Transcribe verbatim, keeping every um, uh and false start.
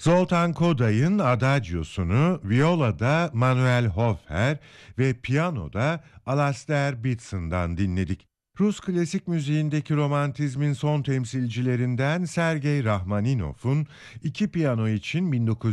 Zoltan Koday'ın Adagios'unu violada Manuel Hofer ve piyanoda Alastair Bitson'dan dinledik. Rus klasik müziğindeki romantizmin son temsilcilerinden Sergei Rahmaninov'un iki piyano için bin dokuz yüz